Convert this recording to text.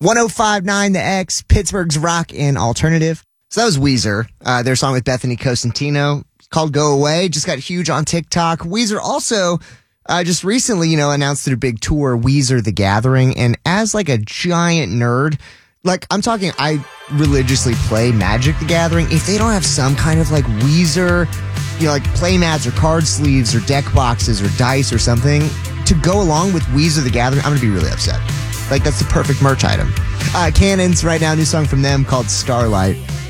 105.9 The X, Pittsburgh's rock and alternative. So that was Weezer. Their song with Bethany Cosentino called Go Away just got huge on TikTok. Weezer also just recently, announced their big tour, Weezer The Gathering. And as like a giant nerd, I religiously play Magic the Gathering. If they don't have some kind of like Weezer, like play mats or card sleeves or deck boxes or dice or something to go along with Weezer The Gathering, I'm going to be really upset. Like, that's the perfect merch item. Cannons right now, new song from them called Starlight.